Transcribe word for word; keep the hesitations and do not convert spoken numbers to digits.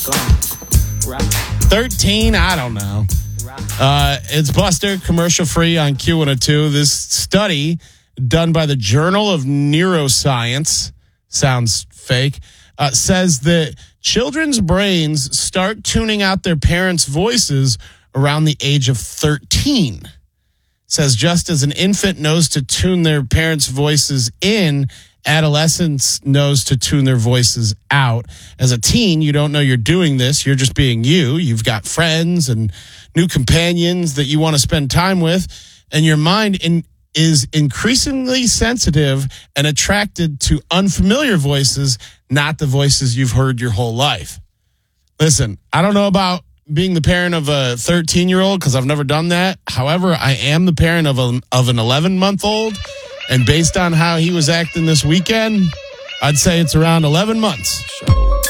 thirteen, I don't know. Uh, it's Buster, commercial free on Q one oh two. This study done by the Journal of Neuroscience, sounds fake, uh, says that children's brains start tuning out their parents' voices around the age of thirteen. Says just as an infant knows to tune their parents' voices in, adolescents knows to tune their voices out. As a teen, you don't know you're doing this. You're just being you. You've got friends and new companions that you want to spend time with. And your mind in, is increasingly sensitive and attracted to unfamiliar voices, not the voices you've heard your whole life. Listen, I don't know about being the parent of a thirteen-year-old because I've never done that. However, I am the parent of, a, of an eleven-month-old. And based on how he was acting this weekend, I'd say it's around eleven months.